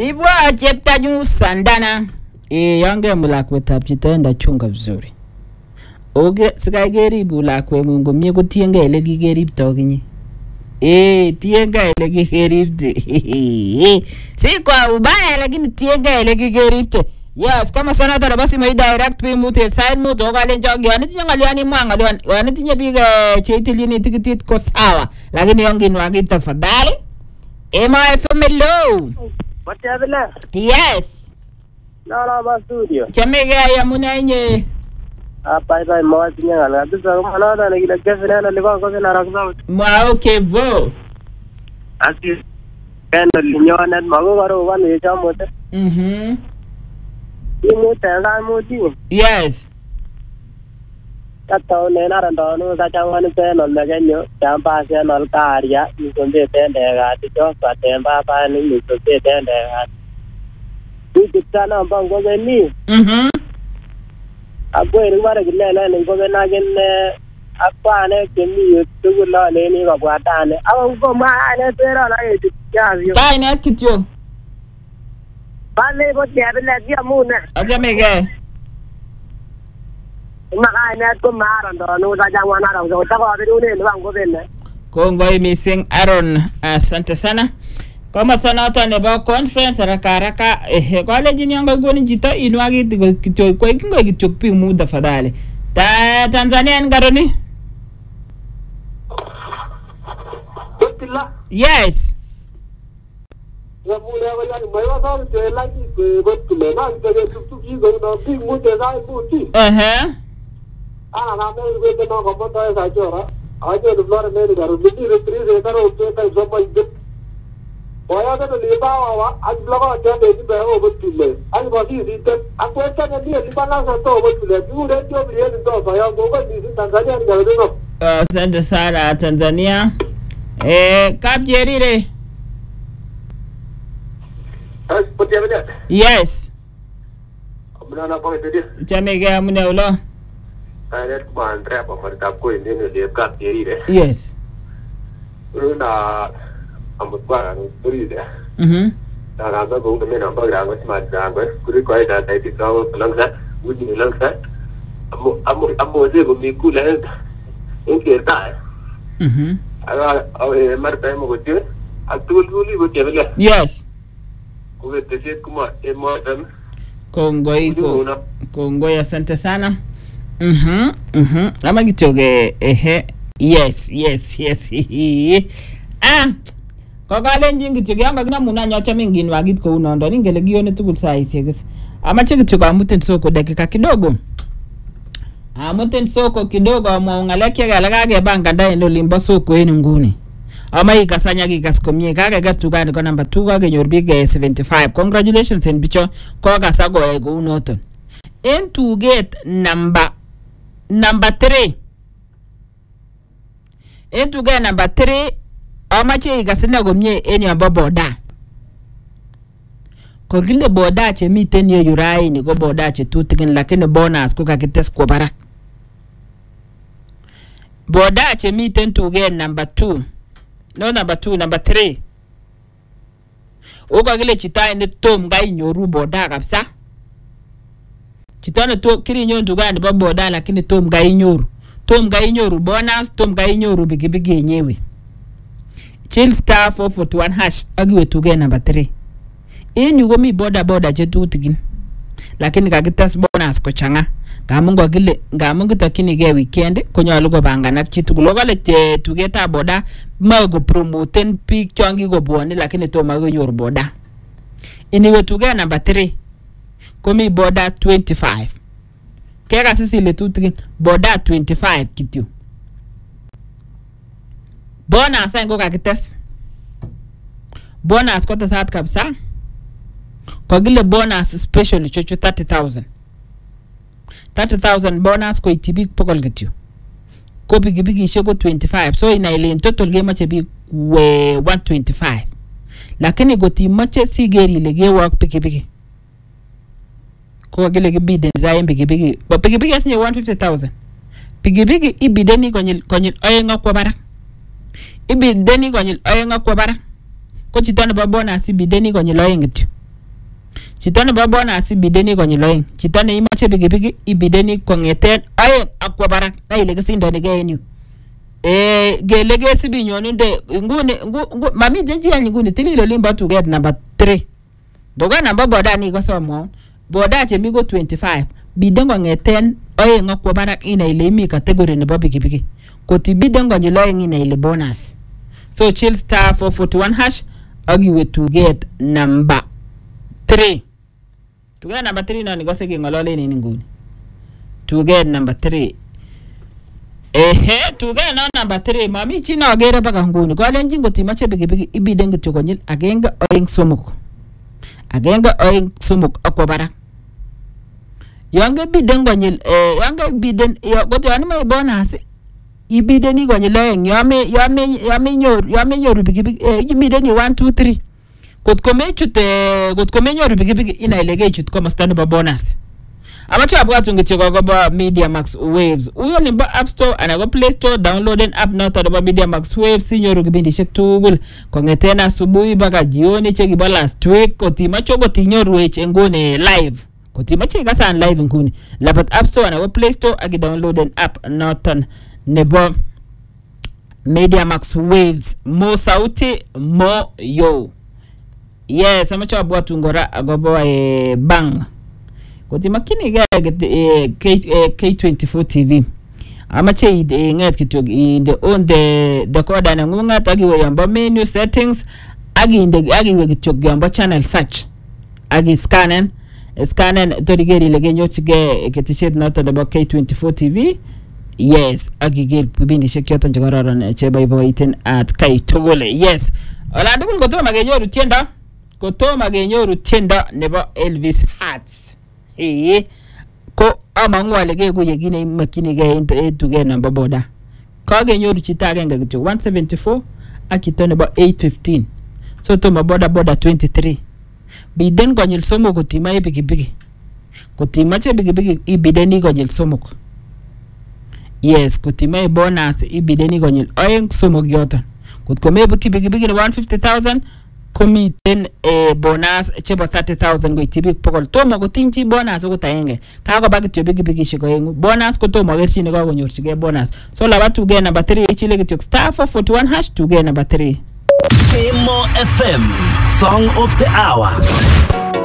Ibwa cheptanyu Sandana. Yange mulakwetab chito enda chunga vizuri. Oge sikageribu lakwengung komie kotienge ele kigeripto kinyi. Tienge ele kigeripte. Si kwa ubaya lakini tienge ele kigeripte. Yes, kama sanata na basi mai direct pay mute sign mute ogale njogi anitinye ngaliani mwanga anitinye biga cheitilini tikitit ko sawa lakini yongi nwagi tafadhali. FM hello. Matiyabila. Yes. No ba studio. Chamege ya munanye. Apa mawati nyanga kabisa kama na kile kesi na nilikuwa kwa na rakza. Mwa okay vo. Asi kendo linyona magogoro wani chamote. Ini tanga muti. Yes. Kata nena randano sa changwan channel na ganyo champa channel karya nisonde tendega ticho sa temba pa ni nisonde tendega. Kitana bango ni. Apo irwara gilena ni go na genne apa ne kemi tugula le ni go atane. Awo go ma ne tera na ye tiavio. Kai ne kityo. Bale go tiabila dia muna. Ajamege. Makanya ko marando no da jangwana ra go ta ko biru ne bango benne. Kongoi missing Aaron, asante sana. Kama sana watu aneba conference haraka kwa jini yangu goni jita inwagi kityo kwa kingo kityo pi muda fadhali. Tanzania ngaroni? Yes. Oya da libawa aglawa jande di ba obutule ali bodi sitan akweta ne di libana sa to obutule dure jo biye ndo sa ya gogo di Tanzania ni garo asante sana Tanzania kapjerire potiyabele yes amna pa tedi chamege amne ulo ale kuma andre pa farta ko inde ne le kapjerire yes una amutwara no turide na go de mena ba ga ma da go kuri ko da dai ti ka langsa wudi ni langsa amo de go mi kula en ta ala marta mo go te atul guli go te bela yes ko te se kuma e mo dan kongoi asante sana ama kitoge yes Kokale njingi chige anga kina muna nyacha mingi nwagit ko unondo ningele gione tukul saisi ama chiki chuka amuten soko dakika kidogo amuten soko kidogo amwaungaleke galagage banga ndai no limba soko eni nguni ama ikasanya kikaskomie kage gatuga ko number 2 kage nyorbige 75 congratulations en bicho ko gasago ego unoton en to get number 3 en to get number 3 amache ikasina gomie eni boda ko gile boda che miten yo yurai ni go boda che tutikin lakini bonus ko kakites ko barak boda che miten to get number 2 no number 2 number 3 o ka gile chita ni tom ga inyoru boda kapsa chitano to kiri nyondu ga ni boda lakini tom ga inyoru bonus tom ga inyoru bigibigi yenyewe chill star 441 hash agiwe tuge number 3 eni go mi boda je tutigin lakini kagitas bonus ko changa ngamungo gile ngamungo takini ge weekend konyalu go bangana chitugulo gale che tuge ta boda mago promoten pick chongi go boni lakini to mago nyor boda eni we tuge number 3 komi boda 25 kega sisi le tutigin boda 25 kityo bonus ngo kakites bonus ko tasat kabisa ko gile bonus special chocho 30,000 bonus ko itibik pokol getyo ko bigi shego 25 so ina ile total game mache bi 125 lakini goti mache sigeri le ge work bigi ko gile ge bidden rai bigi ba bigi asinye 150,000 bigi ibideni konyil oyenga kwa bara ibideni konyil oyenga kwa bara ko chitano ba bonus ibideni konyil oyengityo chito nebo bonus ibideni konyil oeng. Chito ne imache pikipiki ibideni kongeten oeng akwa barak na ile kisindonige en yu. Gele kesibi nyoninde nguni mami jenji nguni tililo limba tuget number 3. Doga number boda ni ko somo. Boda chemi go 25. Biden kongeten oeng akwa barak ina ile imi category nebo pikipiki. Koti biden konyil oeng ina ile bonus. So chill star 441 hash agiwe tuget number 3. Tuget number 3 na nigose kingolole nini nguni. Tuget number 3. Tuget number 3 mami chino agere baka nguni. Kolenjin ngotimache pikipiki ibiden kityo konyil agenge oeng somok. Agenge oeng somok akwa barak. Yange biden konyil yange biden goto yani mai bonus ibideni konyil oeng yame nyoru pikipiki ibideni 1 2 3. Kotko menyoru pikipiki ina ile kechut komosta nebo bonus. Amache abwatun kityo koba Media Max Waves. Uyo nebo App Store ana go Play Store downloaden app noto nebo Media Max Waves sinyoru kibindishek tugul kongeten asubuhi mpaka jioni chekibo last week. Kotimache kotinyoru nguni live. Kotimache kasan live nguni. Labat App Store ana go Play Store agi downloaden app noto nebo Media Max Waves. Mo sauti mo yo. Yes, amache abwatun ngora agobo bang. Koti makini ga K24 TV. Amache nget kityo inde on the decoder na ngunga tagiwe yamba menu settings agiwe kityo yamba channel search. Agi scannen torigeri legenyochige ketishet noto nebo K24 TV. Yes, agiger bibindi shekyoto njogororon chebaiboiten at Kaitogole. Yes. Ola ndugul kotoma genyoru tienda nebo Elvis Hearts. Ko amangwale ke kuye gine makini ge tuge number boda. Ka genyoru chita agenge kityo 174 akito nebo 815. So toma boda 23. Biden konyil somok kotima pikipiki. Kotimache pikipiki ibideni konyil somok. Yes, kotima bonus ibideni konyil oeng somok yoton. Kotko mebuti pikipiki ni 150,000 komiten bonus chebo 30,000 go itibik pokol. Tomo kotinchi bonus ko taenge. Kago bagityo pikipikishek oengu. Bonus ko tomo gerchine kagonyorchige bonus. So labat tuge number 3 ichile kityo star 441 hash tuge number 3. Kemo FM Song of the Hour.